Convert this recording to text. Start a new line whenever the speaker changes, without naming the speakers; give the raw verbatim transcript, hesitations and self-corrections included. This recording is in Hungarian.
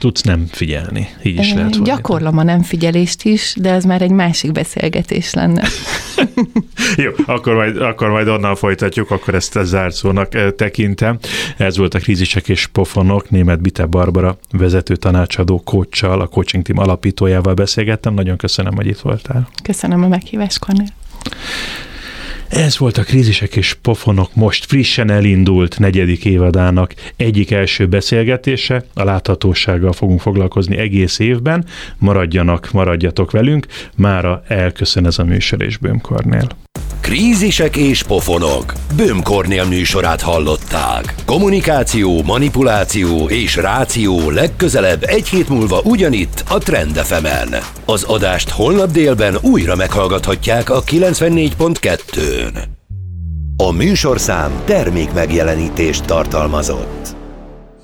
tudsz nem figyelni. Így is lehet.
Gyakorlom a nem figyelést is, de ez már egy másik beszélgetés lenne.
Jó, akkor majd, akkor majd onnan folytatjuk, akkor ezt a zárt szónak tekintem. Ez volt a Krízisek és Pofonok. Németh Bite Barbara vezető tanácsadó coachsal, a Coaching Team alapítójával beszélgettem. Nagyon köszönöm, hogy itt voltál.
Köszönöm a meghívást, Kornél.
Ez volt a Krízisek és Pofonok most frissen elindult negyedik évadának egyik első beszélgetése. A láthatósággal fogunk foglalkozni egész évben. Maradjanak, maradjatok velünk. Mára elköszön ez a műsor, és Böhm Kornél.
Krízisek és Pofonok. Böhm Kornél műsorát hallották. Kommunikáció, manipuláció és ráció legközelebb egy hét múlva ugyanitt a Trend ef emen. Az adást holnap délben újra meghallgathatják a kilencvennégy pont kettőn. A műsorszám termék megjelenítést tartalmazott.